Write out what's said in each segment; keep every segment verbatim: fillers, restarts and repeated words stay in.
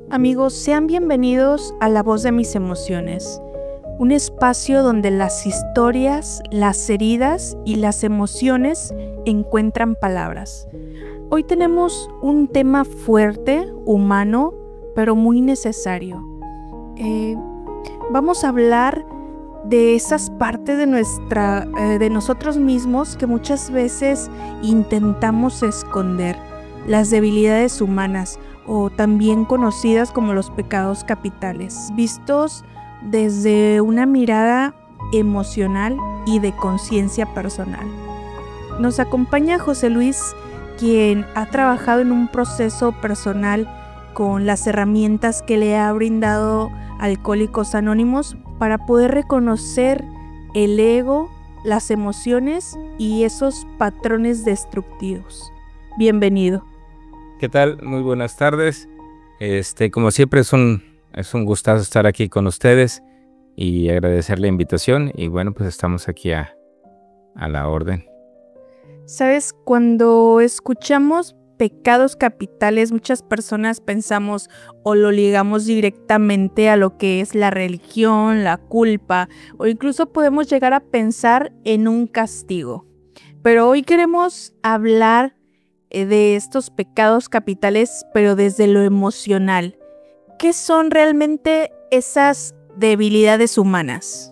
Amigos, sean bienvenidos a La Voz de Mis Emociones, un espacio donde las historias, las heridas y las emociones encuentran palabras. Hoy tenemos un tema fuerte, humano, pero muy necesario. Eh, vamos a hablar de esas partes de, nuestra, eh, de nosotros mismos que muchas veces intentamos esconder, las debilidades humanas, o también conocidas como los pecados capitales, vistos desde una mirada emocional y de conciencia personal. Nos acompaña José Luis, quien ha trabajado en un proceso personal con las herramientas que le ha brindado Alcohólicos Anónimos para poder reconocer el ego, las emociones y esos patrones destructivos. Bienvenido. ¿Qué tal? Muy buenas tardes. Este, como siempre es un, es un gustazo estar aquí con ustedes y agradecer la invitación. Y bueno, pues estamos aquí a, a la orden. Sabes, cuando escuchamos pecados capitales, muchas personas pensamos o lo ligamos directamente a lo que es la religión, la culpa, o incluso podemos llegar a pensar en un castigo. Pero hoy queremos hablar de estos pecados capitales, pero desde lo emocional. ¿Qué son realmente esas debilidades humanas?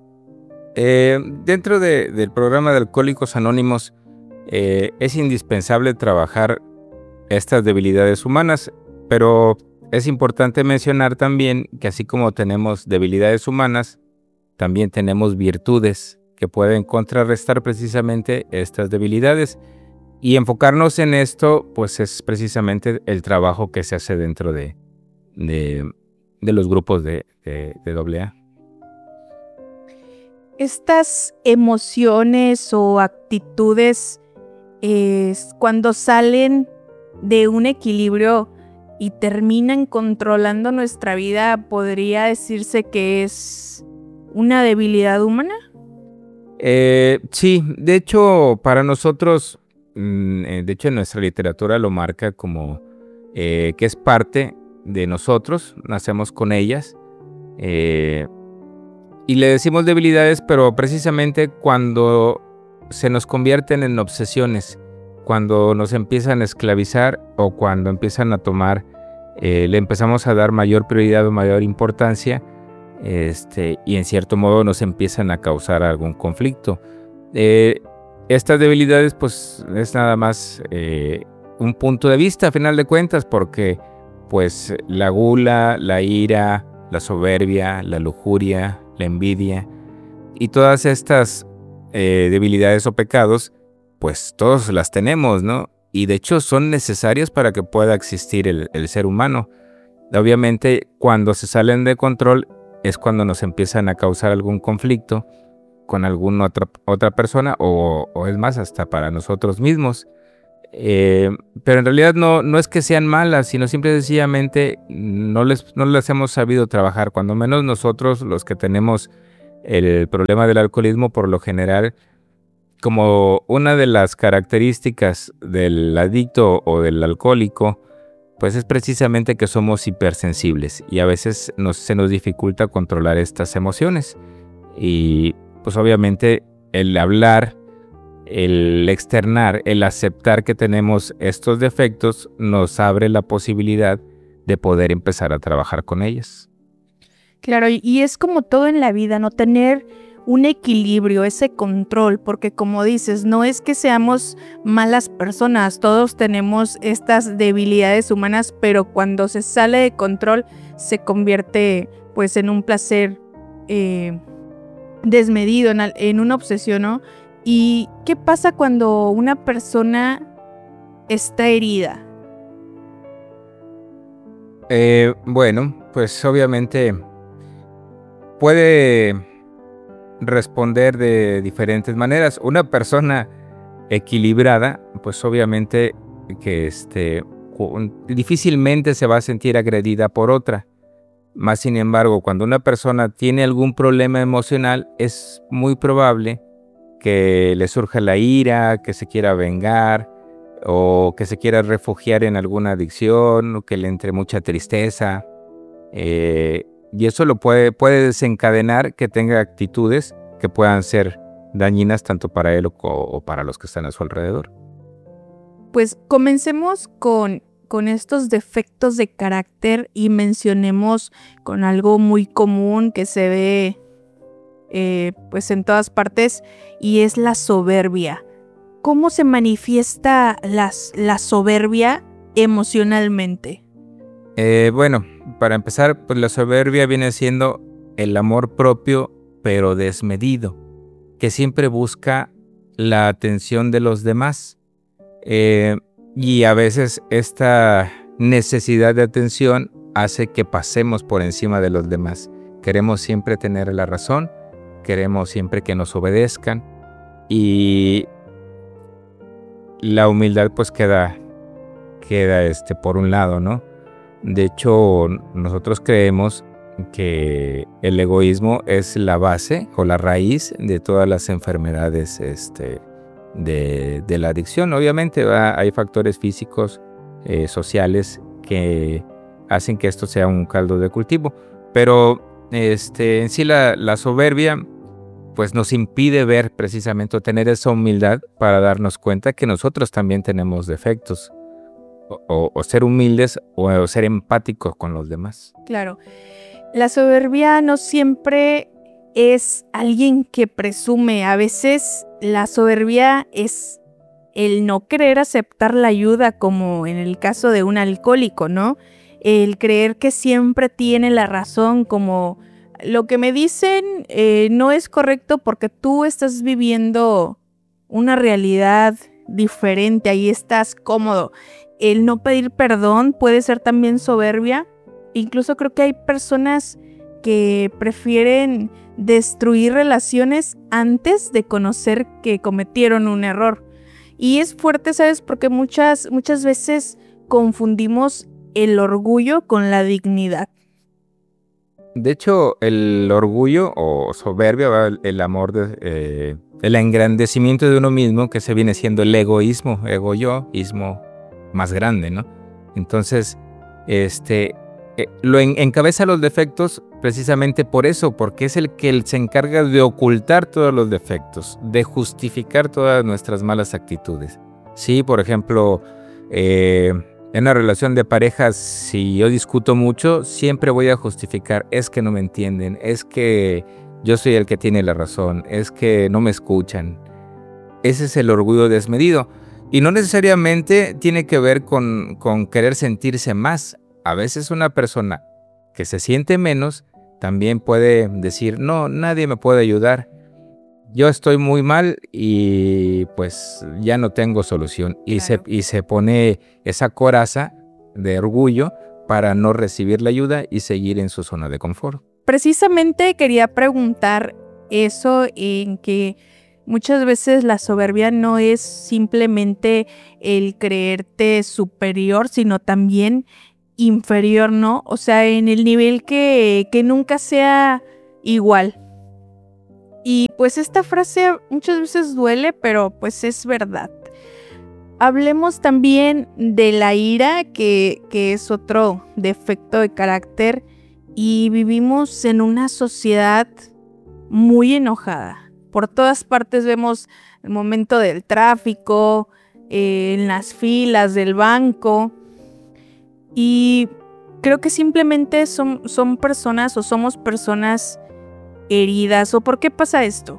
Eh, dentro de, del programa de Alcohólicos Anónimos eh, es indispensable trabajar estas debilidades humanas, pero es importante mencionar también que así como tenemos debilidades humanas, también tenemos virtudes que pueden contrarrestar precisamente estas debilidades. Y enfocarnos en esto, pues es precisamente el trabajo que se hace dentro de, de, de los grupos de, de, de doble A. Estas emociones o actitudes, eh, cuando salen de un equilibrio y terminan controlando nuestra vida, ¿podría decirse que es una debilidad humana? Eh, sí, de hecho, para nosotros... De hecho, en nuestra literatura lo marca como eh, que es parte de nosotros, nacemos con ellas. Eh, y le decimos debilidades, pero precisamente cuando se nos convierten en obsesiones, cuando nos empiezan a esclavizar o cuando empiezan a tomar, eh, le empezamos a dar mayor prioridad o mayor importancia, este, y en cierto modo nos empiezan a causar algún conflicto. Eh, Estas debilidades pues es nada más eh, un punto de vista a final de cuentas, porque pues la gula, la ira, la soberbia, la lujuria, la envidia y todas estas eh, debilidades o pecados pues todos las tenemos, ¿no? Y de hecho son necesarias para que pueda existir el, el ser humano. Obviamente cuando se salen de control es cuando nos empiezan a causar algún conflicto con alguna otra, otra persona o, o es más, hasta para nosotros mismos. Eh, pero en realidad no, no es que sean malas, sino simple y sencillamente no, les, no las hemos sabido trabajar. Cuando menos nosotros, los que tenemos el problema del alcoholismo, por lo general, como una de las características del adicto o del alcohólico, pues es precisamente que somos hipersensibles y a veces nos, se nos dificulta controlar estas emociones. Y pues obviamente el hablar, el externar, el aceptar que tenemos estos defectos nos abre la posibilidad de poder empezar a trabajar con ellas. Claro, y es como todo en la vida, ¿no? Tener un equilibrio, ese control, porque como dices, no es que seamos malas personas, todos tenemos estas debilidades humanas, pero cuando se sale de control se convierte pues en un placer eh, desmedido, en, en una obsesión, ¿no? ¿Y qué pasa cuando una persona está herida? Eh, bueno, pues obviamente puede responder de diferentes maneras. Una persona equilibrada, pues obviamente que este, difícilmente se va a sentir agredida por otra. Más sin embargo, cuando una persona tiene algún problema emocional, es muy probable que le surja la ira, que se quiera vengar, o que se quiera refugiar en alguna adicción, o que le entre mucha tristeza. Eh, y eso lo puede, puede desencadenar que tenga actitudes que puedan ser dañinas tanto para él o, o para los que están a su alrededor. Pues comencemos con, con estos defectos de carácter y mencionemos con algo muy común que se ve eh, pues en todas partes, y es la soberbia. ¿Cómo se manifiesta las, la soberbia emocionalmente? Eh, bueno, para empezar, pues la soberbia viene siendo el amor propio, pero desmedido, que siempre busca la atención de los demás. Eh, y a veces esta necesidad de atención hace que pasemos por encima de los demás. Queremos siempre tener la razón, queremos siempre que nos obedezcan, y la humildad pues queda, queda este, por un lado, ¿no? De hecho, nosotros creemos que el egoísmo es la base o la raíz de todas las enfermedades este, de, de la adicción. Obviamente ¿va? Hay factores físicos, eh, sociales, que hacen que esto sea un caldo de cultivo. Pero este, en sí la, la soberbia pues nos impide ver precisamente o tener esa humildad para darnos cuenta que nosotros también tenemos defectos. O, o ser humildes o, o ser empáticos con los demás. Claro, la soberbia no siempre es alguien que presume. A veces la soberbia es el no querer aceptar la ayuda, como en el caso de un alcohólico, ¿no? El creer que siempre tiene la razón, como lo que me dicen eh, no es correcto porque tú estás viviendo una realidad diferente, ahí estás cómodo. El no pedir perdón puede ser también soberbia. Incluso creo que hay personas que prefieren destruir relaciones antes de conocer que cometieron un error. Y es fuerte, ¿sabes? Porque muchas, muchas veces confundimos el orgullo con la dignidad. De hecho, el orgullo o soberbia, ¿va? El amor, de, eh, el engrandecimiento de uno mismo, que se viene siendo el egoísmo, ego yo, ismo más grande, ¿no? Entonces, este, eh, lo en, encabeza los defectos precisamente por eso, porque es el que se encarga de ocultar todos los defectos, de justificar todas nuestras malas actitudes. Sí, por ejemplo, eh, en una relación de pareja, si yo discuto mucho, siempre voy a justificar, es que no me entienden, es que yo soy el que tiene la razón, es que no me escuchan. Ese es el orgullo desmedido. Y no necesariamente tiene que ver con, con querer sentirse más. A veces una persona que se siente menos también puede decir, no, nadie me puede ayudar. Yo estoy muy mal y pues ya no tengo solución. Y, claro. se, y se pone esa coraza de orgullo para no recibir la ayuda y seguir en su zona de confort. Precisamente quería preguntar eso, en que muchas veces la soberbia no es simplemente el creerte superior, sino también inferior, ¿no? O sea, en el nivel que, que nunca sea igual. Y pues esta frase muchas veces duele, pero pues es verdad. Hablemos también de la ira, que, que es otro defecto de carácter, y vivimos en una sociedad muy enojada. Por todas partes vemos el momento del tráfico, eh, en las filas del banco, y creo que simplemente son, son personas o somos personas heridas. ¿O por qué pasa esto?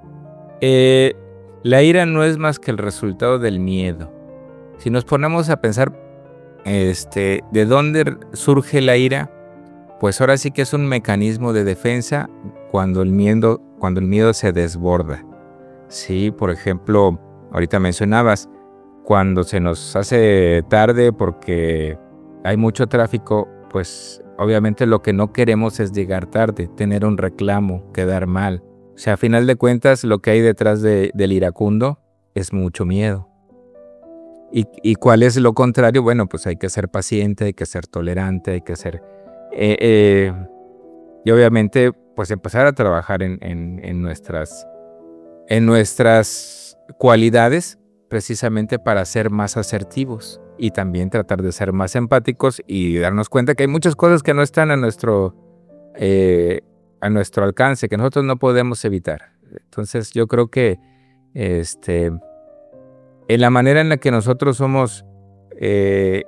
Eh, la ira no es más que el resultado del miedo. Si nos ponemos a pensar este, de dónde surge la ira, pues ahora sí que es un mecanismo de defensa cuando el miedo, cuando el miedo se desborda. Sí, por ejemplo, ahorita mencionabas, cuando se nos hace tarde porque hay mucho tráfico, pues obviamente lo que no queremos es llegar tarde, tener un reclamo, quedar mal. O sea, a final de cuentas, lo que hay detrás de, del iracundo es mucho miedo. ¿Y, ¿Y cuál es lo contrario? Bueno, pues hay que ser paciente, hay que ser tolerante, hay que ser... Eh, eh, y obviamente, pues empezar a trabajar en, en, en, nuestras, en nuestras cualidades precisamente para ser más asertivos y también tratar de ser más empáticos y darnos cuenta que hay muchas cosas que no están a nuestro, eh, a nuestro alcance, que nosotros no podemos evitar. Entonces yo creo que este, en la manera en la que nosotros somos eh,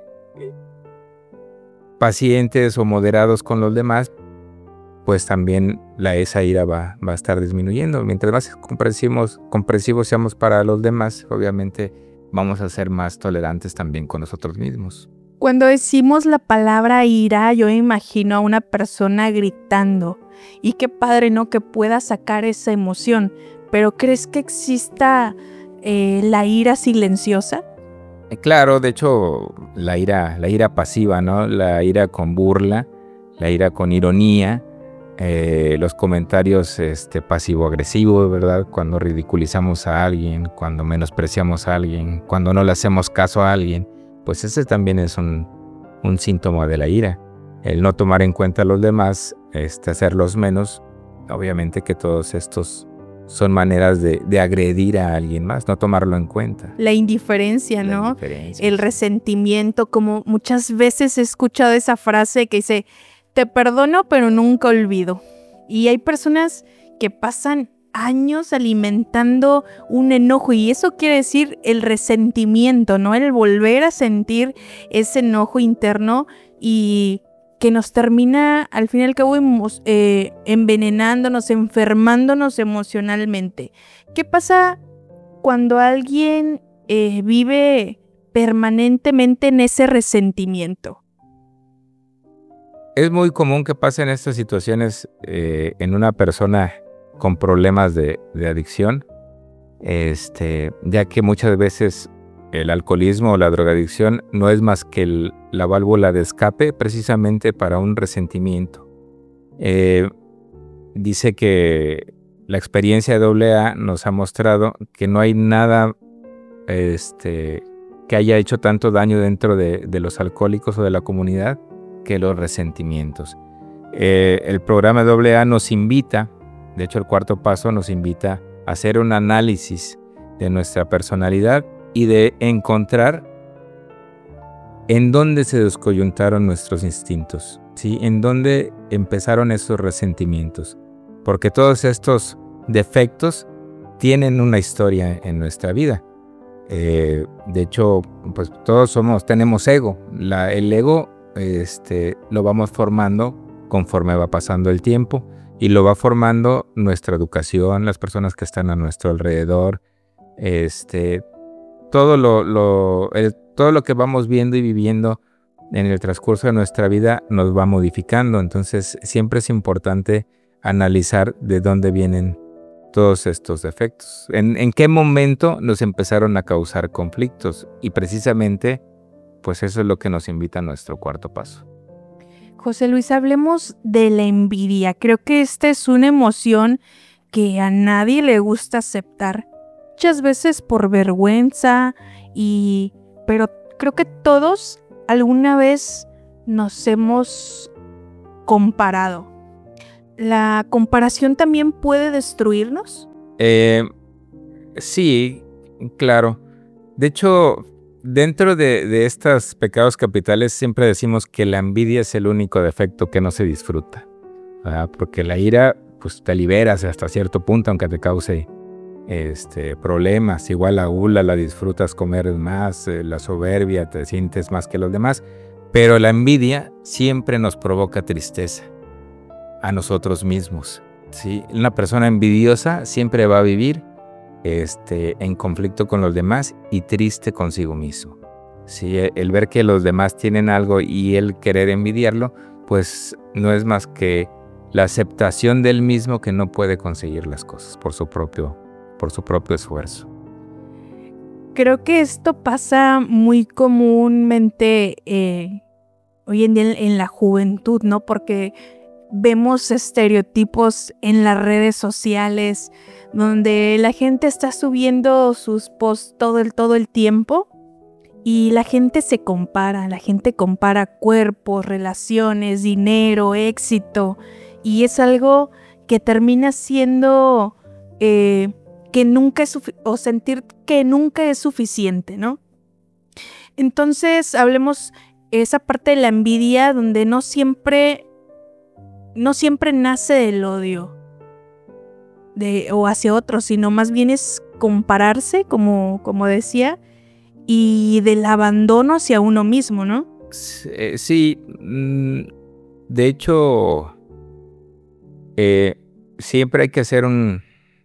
pacientes o moderados con los demás, pues también la, esa ira va, va a estar disminuyendo. Mientras más comprensivos, comprensivos seamos para los demás, obviamente vamos a ser más tolerantes también con nosotros mismos. Cuando decimos la palabra ira, yo imagino a una persona gritando. Y qué padre, ¿no? Que pueda sacar esa emoción. Pero ¿crees que exista eh, la ira silenciosa? Claro, de hecho, la ira, la ira pasiva, ¿no? La ira con burla, la ira con ironía, eh, los comentarios este, pasivo-agresivos, ¿verdad? Cuando ridiculizamos a alguien, cuando menospreciamos a alguien, cuando no le hacemos caso a alguien, pues ese también es un, un síntoma de la ira. El no tomar en cuenta a los demás, este, hacerlos menos, obviamente que todos estos son maneras de, de agredir a alguien más, no tomarlo en cuenta. La indiferencia, ¿no? La indiferencia. El resentimiento, como muchas veces he escuchado esa frase que dice, te perdono pero nunca olvido. Y hay personas que pasan años alimentando un enojo y eso quiere decir el resentimiento, ¿no? El volver a sentir ese enojo interno y que nos termina al fin y al cabo eh, envenenándonos, enfermándonos emocionalmente. ¿Qué pasa cuando alguien eh, vive permanentemente en ese resentimiento? Es muy común que pasen estas situaciones eh, en una persona con problemas de, de adicción, este, ya que muchas veces el alcoholismo o la drogadicción no es más que el, la válvula de escape precisamente para un resentimiento. Eh, dice que la experiencia de doble A nos ha mostrado que no hay nada este, que haya hecho tanto daño dentro de, de los alcohólicos o de la comunidad que los resentimientos. Eh, el programa doble A nos invita, de hecho el cuarto paso nos invita a hacer un análisis de nuestra personalidad y de encontrar en dónde se descoyuntaron nuestros instintos, ¿sí? En dónde empezaron esos resentimientos. Porque todos estos defectos tienen una historia en nuestra vida. Eh, de hecho, pues todos somos, tenemos ego. La, el ego este, lo vamos formando conforme va pasando el tiempo y lo va formando nuestra educación, las personas que están a nuestro alrededor, este... Todo lo, lo, el, todo lo que vamos viendo y viviendo en el transcurso de nuestra vida nos va modificando. Entonces siempre es importante analizar de dónde vienen todos estos defectos. En, en qué momento nos empezaron a causar conflictos. Y precisamente, pues eso es lo que nos invita a nuestro cuarto paso. José Luis, hablemos de la envidia. Creo que esta es una emoción que a nadie le gusta aceptar. Muchas veces por vergüenza, y pero creo que todos alguna vez nos hemos comparado. ¿La comparación también puede destruirnos? Eh, sí, claro. De hecho, dentro de, de estos pecados capitales siempre decimos que la envidia es el único defecto que no se disfruta, ¿verdad? Porque la ira, pues te liberas hasta cierto punto, aunque te cause Este, problemas. Igual la gula la disfrutas comer más, eh, la soberbia te sientes más que los demás, pero la envidia siempre nos provoca tristeza a nosotros mismos, ¿sí? Una persona envidiosa siempre va a vivir este, en conflicto con los demás y triste consigo mismo, ¿sí? El ver que los demás tienen algo y él querer envidiarlo, pues no es más que la aceptación del mismo que no puede conseguir las cosas por su propio por su propio esfuerzo. Creo que esto pasa muy comúnmente eh, hoy en día en, en la juventud, ¿no? Porque vemos estereotipos en las redes sociales donde la gente está subiendo sus posts todo el, todo el tiempo y la gente se compara, la gente compara cuerpos, relaciones, dinero, éxito, y es algo que termina siendo... Eh, que nunca es sufi- o sentir que nunca es suficiente, ¿no? Entonces, hablemos esa parte de la envidia donde no siempre, no siempre nace del odio de, o hacia otros, sino más bien es compararse, como, como decía, y del abandono hacia uno mismo, ¿no? Eh, Sí, mm, de hecho, eh, siempre hay que hacer un,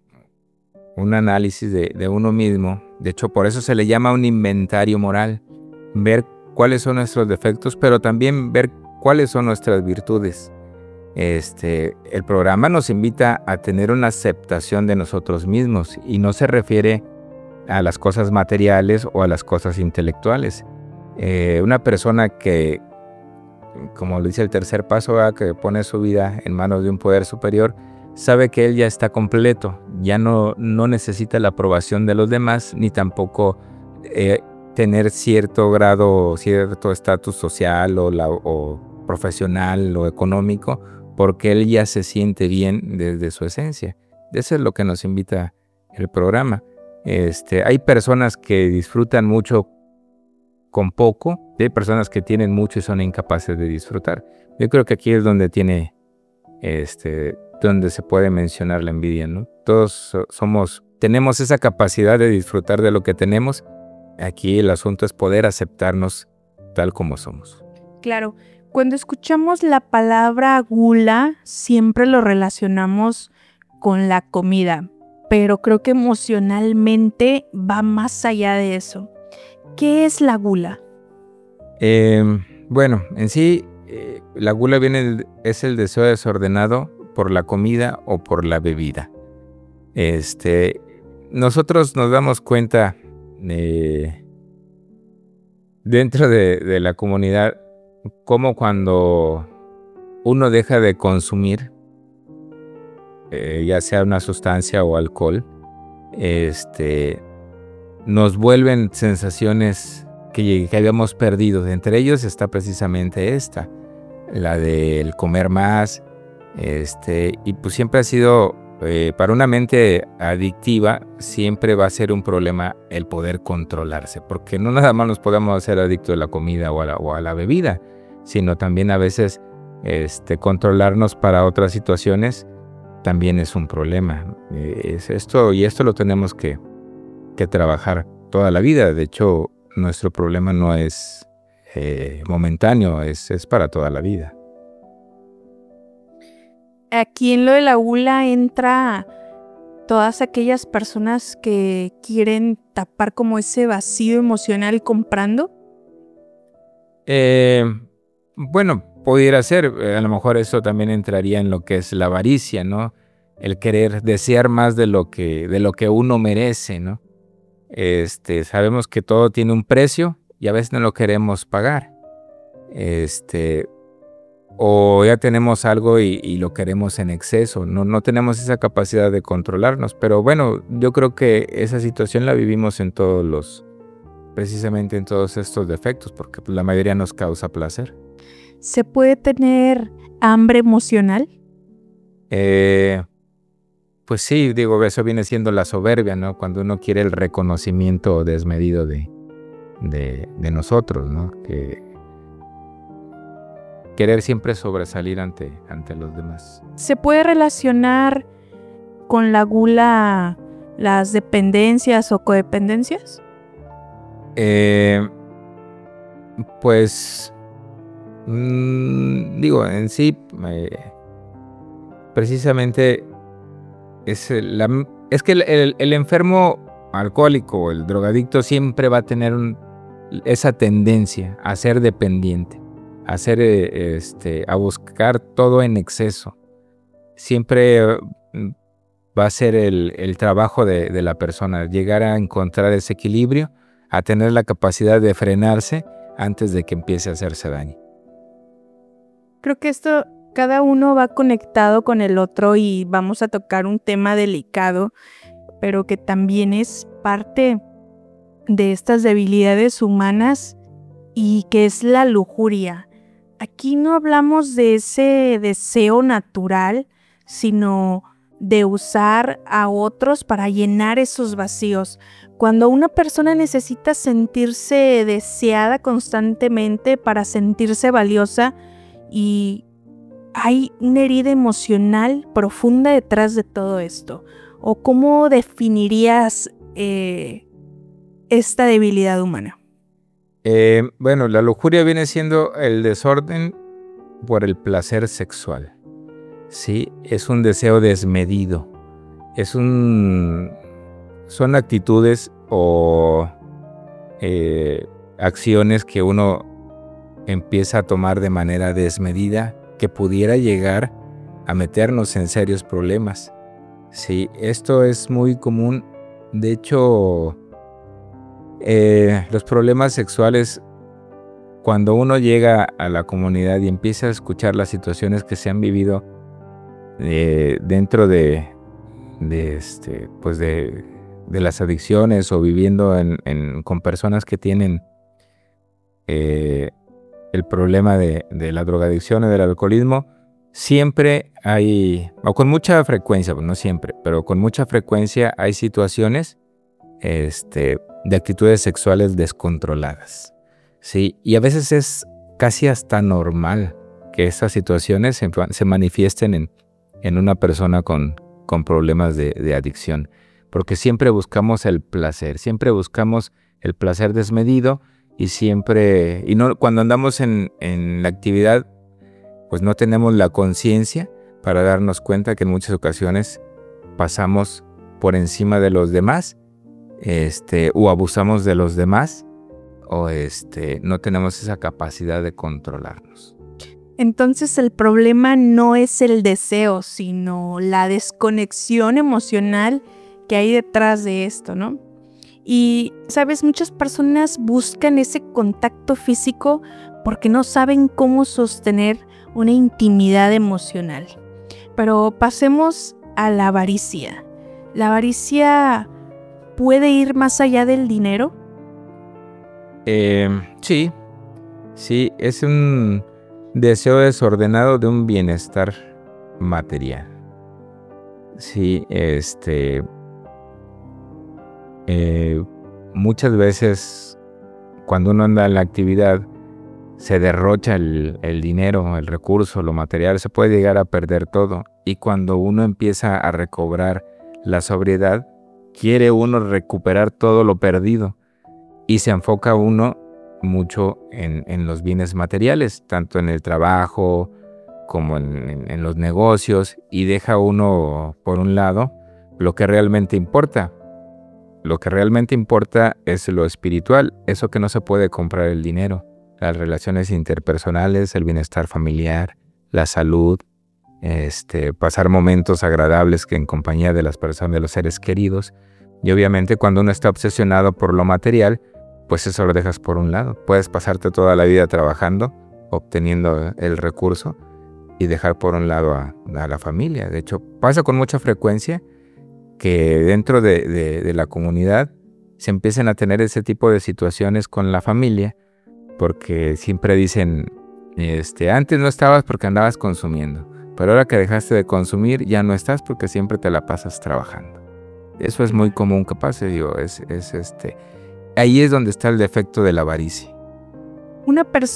un análisis de, de uno mismo. De hecho, por eso se le llama un inventario moral. Ver cuáles son nuestros defectos, pero también ver cuáles son nuestras virtudes. Este, el programa nos invita a tener una aceptación de nosotros mismos y no se refiere a las cosas materiales o a las cosas intelectuales. Eh, una persona que, como lo dice el tercer paso, ¿verdad?, que pone su vida en manos de un poder superior, sabe que él ya está completo, ya no, no necesita la aprobación de los demás, ni tampoco eh, tener cierto grado, cierto estatus social o, la, o profesional o económico, porque él ya se siente bien desde su esencia. Eso es lo que nos invita el programa. Este, hay personas que disfrutan mucho con poco, y hay personas que tienen mucho y son incapaces de disfrutar. Yo creo que aquí es donde tiene, este, donde se puede mencionar la envidia, ¿no? Todos somos, tenemos esa capacidad de disfrutar de lo que tenemos. Aquí el asunto es poder aceptarnos tal como somos. Claro, cuando escuchamos la palabra gula, siempre lo relacionamos con la comida, pero creo que emocionalmente va más allá de eso. ¿Qué es la gula? Eh, bueno, en sí, eh, la gula viene, es el deseo desordenado por la comida o por la bebida. Este, nosotros nos damos cuenta eh, dentro de, de la comunidad cómo cuando uno deja de consumir, eh, ya sea una sustancia o alcohol, este, nos vuelven sensaciones que, que habíamos perdido. Entre ellos está precisamente esta, la del comer más, este, y pues siempre ha sido, eh, para una mente adictiva, siempre va a ser un problema el poder controlarse, porque no nada más nos podemos hacer adictos a la comida o a la, o a la bebida, sino también a veces este, controlarnos para otras situaciones también es un problema. Eh, es esto, y esto lo tenemos que que trabajar toda la vida. De hecho, nuestro problema no es eh, momentáneo, es, es para toda la vida. Aquí en lo de la gula entra todas aquellas personas que quieren tapar como ese vacío emocional comprando. Eh, bueno, pudiera ser, eh, a lo mejor eso también entraría en lo que es la avaricia, ¿no? El querer desear más de lo que, de lo que uno merece, ¿no? Este, sabemos que todo tiene un precio y a veces no lo queremos pagar. Este, o ya tenemos algo y, y lo queremos en exceso. No, no tenemos esa capacidad de controlarnos. Pero bueno, yo creo que esa situación la vivimos en todos los, precisamente en todos estos defectos, porque pues, la mayoría nos causa placer. ¿Se puede tener hambre emocional? Eh, Pues sí, digo, eso viene siendo la soberbia, ¿no? Cuando uno quiere el reconocimiento desmedido de, de, de nosotros, ¿no? Que querer siempre sobresalir ante, ante los demás. ¿Se puede relacionar con la gula las dependencias o codependencias? Eh, pues, mmm, digo, en sí, eh, precisamente es, el, la, es que el, el, el enfermo alcohólico o el drogadicto siempre va a tener un, esa tendencia a ser dependiente, a, hacer, eh, este, a buscar todo en exceso. Siempre eh, va a ser el, el trabajo de, de la persona, llegar a encontrar ese equilibrio, a tener la capacidad de frenarse antes de que empiece a hacerse daño. Creo que esto, cada uno va conectado con el otro y vamos a tocar un tema delicado, pero que también es parte de estas debilidades humanas y que es la lujuria. Aquí no hablamos de ese deseo natural, sino de usar a otros para llenar esos vacíos. Cuando una persona necesita sentirse deseada constantemente para sentirse valiosa y hay una herida emocional profunda detrás de todo esto. ¿O cómo definirías eh, esta debilidad humana? Eh, bueno, la lujuria viene siendo el desorden por el placer sexual. Sí, es un deseo desmedido. Es un, son actitudes o eh, acciones que uno empieza a tomar de manera desmedida que pudiera llegar a meternos en serios problemas. Sí, esto es muy común. De hecho, eh, los problemas sexuales, cuando uno llega a la comunidad y empieza a escuchar las situaciones que se han vivido eh, dentro de, de, este, pues de, de las adicciones o viviendo en, en, con personas que tienen eh, el problema de, de la drogadicción y del alcoholismo, siempre hay, o con mucha frecuencia, no siempre, pero con mucha frecuencia hay situaciones este, de actitudes sexuales descontroladas. Sí, y a veces es casi hasta normal que estas situaciones se, se manifiesten en, en una persona con, con problemas de, de adicción, porque siempre buscamos el placer, siempre buscamos el placer desmedido y siempre, y no, cuando andamos en, en la actividad, pues no tenemos la conciencia para darnos cuenta que en muchas ocasiones pasamos por encima de los demás, este, o abusamos de los demás, o este, no tenemos esa capacidad de controlarnos. Entonces el problema no es el deseo, sino la desconexión emocional que hay detrás de esto, ¿no? Y, ¿sabes? Muchas personas buscan ese contacto físico porque no saben cómo sostener una intimidad emocional. Pero pasemos a la avaricia. ¿La avaricia puede ir más allá del dinero? Eh, sí, sí, es un deseo desordenado de un bienestar material. Sí, este... Eh, muchas veces cuando uno anda en la actividad se derrocha el, el dinero, el recurso, lo material, se puede llegar a perder todo, y cuando uno empieza a recobrar la sobriedad, quiere uno recuperar todo lo perdido y se enfoca uno mucho en, en los bienes materiales, tanto en el trabajo como en, en, en los negocios, y deja uno por un lado lo que realmente importa. Lo que realmente importa es lo espiritual, eso que no se puede comprar el dinero, las relaciones interpersonales, el bienestar familiar, la salud, este, pasar momentos agradables que en compañía de las personas, de los seres queridos. Y obviamente cuando uno está obsesionado por lo material, pues eso lo dejas por un lado. Puedes pasarte toda la vida trabajando, obteniendo el recurso y dejar por un lado a, a la familia. De hecho, pasa con mucha frecuencia que dentro de, de, de la comunidad se empiecen a tener ese tipo de situaciones con la familia, porque siempre dicen, este, antes no estabas porque andabas consumiendo, pero ahora que dejaste de consumir ya no estás porque siempre te la pasas trabajando. Eso es muy común que pase, digo, es, es este, ahí es donde está el defecto de la avaricia. Una persona